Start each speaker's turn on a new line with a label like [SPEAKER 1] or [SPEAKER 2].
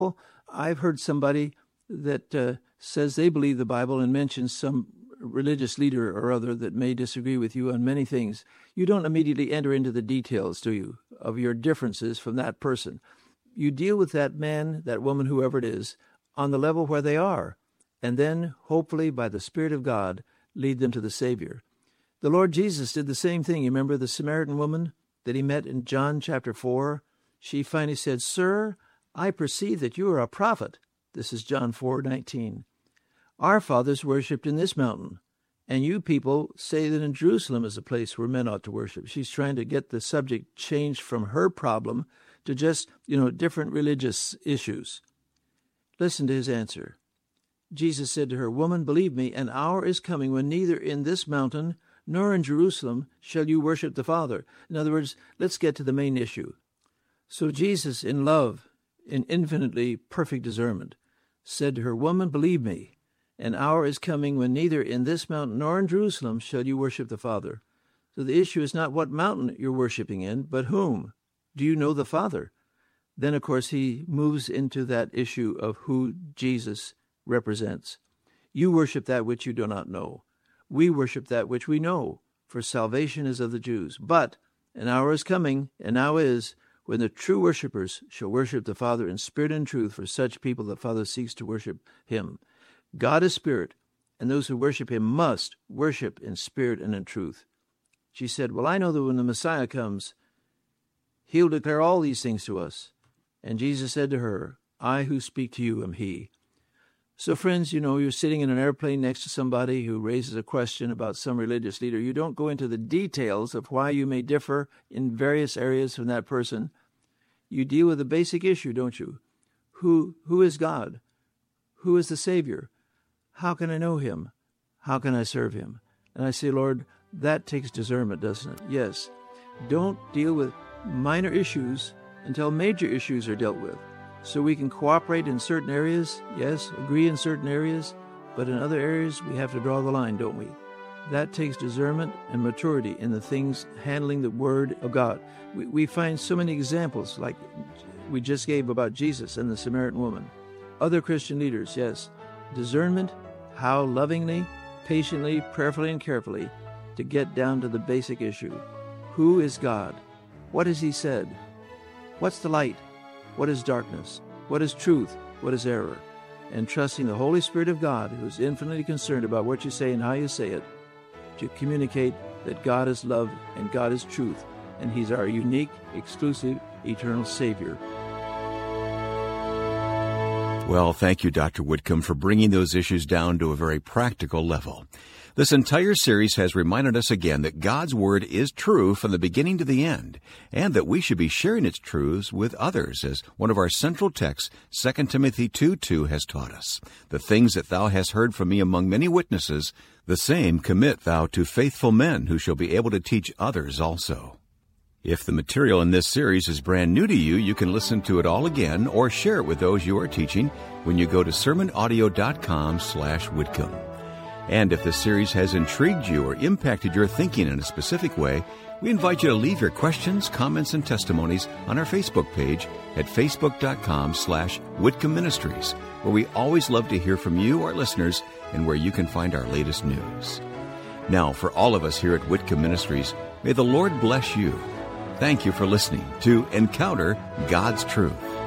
[SPEAKER 1] I've heard somebody that says they believe the Bible and mentions some religious leader or other that may disagree with you on many things. You don't immediately enter into the details, do you, of your differences from that person. You deal with that man, that woman, whoever it is, on the level where they are, and then, hopefully, by the Spirit of God, lead them to the Savior. The Lord Jesus did the same thing. You remember the Samaritan woman that he met in John chapter 4? She finally said, "Sir, I perceive that you are a prophet." This is John 4:19. "Our fathers worshipped in this mountain, and you people say that in Jerusalem is a place where men ought to worship." She's trying to get the subject changed from her problem to just, different religious issues. Listen to his answer. Jesus said to her, "Woman, believe me, an hour is coming when neither in this mountain nor in Jerusalem shall you worship the Father." In other words, let's get to the main issue. So Jesus, in love, in infinitely perfect discernment, said to her, "Woman, believe me, an hour is coming when neither in this mountain nor in Jerusalem shall you worship the Father." So the issue is not what mountain you're worshiping in, but whom. Do you know the Father? Then, of course, he moves into that issue of who Jesus represents. You worship that which you do not know. We worship that which we know, for salvation is of the Jews. But an hour is coming, and now is, when the true worshipers shall worship the Father in spirit and truth. For such people the Father seeks to worship him. God is spirit, and those who worship him must worship in spirit and in truth. She said, "Well, I know that when the Messiah comes, he'll declare all these things to us." And Jesus said to her, "I who speak to you am he." So friends, you're sitting in an airplane next to somebody who raises a question about some religious leader. You don't go into the details of why you may differ in various areas from that person. You deal with the basic issue, don't you? Who is God? Who is the Savior? How can I know him? How can I serve him? And I say, Lord, that takes discernment, doesn't it? Yes. Don't deal with minor issues until major issues are dealt with. So we can cooperate in certain areas, yes, agree in certain areas, but in other areas we have to draw the line, don't we? That takes discernment and maturity in the things handling the Word of God. We find so many examples, like we just gave about Jesus and the Samaritan woman. Other Christian leaders, yes. Discernment, how lovingly, patiently, prayerfully, and carefully to get down to the basic issue. Who is God? What has he said? What's the light? What is darkness? What is truth? What is error? And trusting the Holy Spirit of God, who is infinitely concerned about what you say and how you say it, to communicate that God is love and God is truth, and he's our unique, exclusive, eternal Savior.
[SPEAKER 2] Well, thank you, Dr. Whitcomb, for bringing those issues down to a very practical level. This entire series has reminded us again that God's Word is true from the beginning to the end, and that we should be sharing its truths with others, as one of our central texts, 2 Timothy 2:2, has taught us. "The things that thou hast heard from me among many witnesses, the same commit thou to faithful men, who shall be able to teach others also." If the material in this series is brand new to you, you can listen to it all again or share it with those you are teaching when you go to sermonaudio.com/Whitcomb. And if the series has intrigued you or impacted your thinking in a specific way, we invite you to leave your questions, comments, and testimonies on our Facebook page at facebook.com/Whitcomb Ministries, where we always love to hear from you, our listeners, and where you can find our latest news. Now, for all of us here at Whitcomb Ministries, may the Lord bless you. Thank you for listening to Encounter God's Truth.